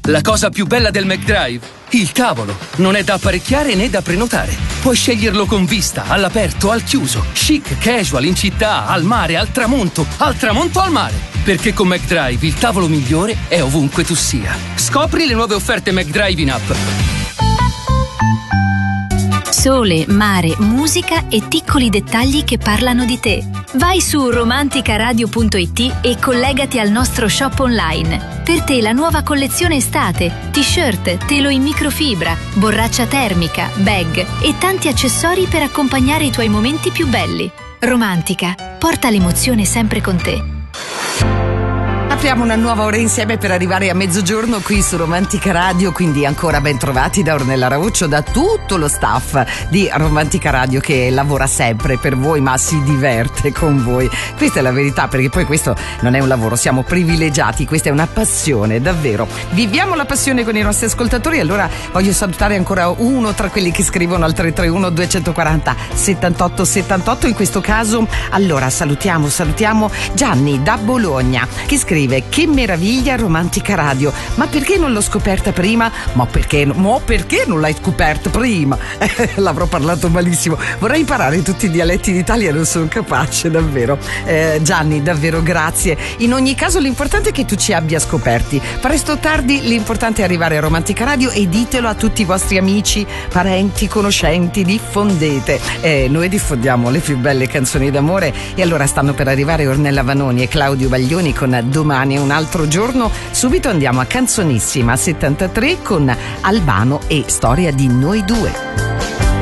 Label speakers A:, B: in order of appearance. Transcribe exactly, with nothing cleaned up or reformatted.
A: La cosa più bella del McDrive? Il tavolo. Non è da apparecchiare né da prenotare. Puoi sceglierlo con vista, all'aperto, al chiuso, chic, casual, in città, al mare, al tramonto, al tramonto al mare. Perché con McDrive il tavolo migliore è ovunque tu sia. Scopri le nuove offerte McDrive in app.
B: Sole, mare, musica e piccoli dettagli che parlano di te. Vai su romanticaradio punto it e collegati al nostro shop online. Per te la nuova collezione estate, t-shirt, telo in microfibra, borraccia termica, bag e tanti accessori per accompagnare i tuoi momenti più belli. Romantica, porta l'emozione sempre con te.
C: Apriamo una nuova ora insieme per arrivare a mezzogiorno qui su Romantica Radio, quindi ancora ben trovati da Ornella Rauccio, da tutto lo staff di Romantica Radio che lavora sempre per voi ma si diverte con voi. Questa è la verità, perché poi questo non è un lavoro, siamo privilegiati, questa è una passione, davvero. Viviamo la passione con i nostri ascoltatori. Allora voglio salutare ancora uno tra quelli che scrivono al tre tre uno due quattro zero settantotto settantotto. In questo caso, allora salutiamo, salutiamo Gianni da Bologna che scrive: che meraviglia Romantica Radio, ma perché non l'ho scoperta prima? Ma perché, ma perché non l'hai scoperta prima? L'avrò parlato malissimo, vorrei imparare tutti i dialetti d'Italia, non sono capace davvero. eh, Gianni, davvero grazie. In ogni caso l'importante è che tu ci abbia scoperti, presto o tardi l'importante è arrivare a Romantica Radio e ditelo a tutti i vostri amici, parenti, conoscenti, diffondete. eh, noi diffondiamo le più belle canzoni d'amore. E allora stanno per arrivare Ornella Vanoni e Claudio Baglioni con Domani è un altro giorno. Subito andiamo a Canzonissima settantatré con Albano e Storia di noi due.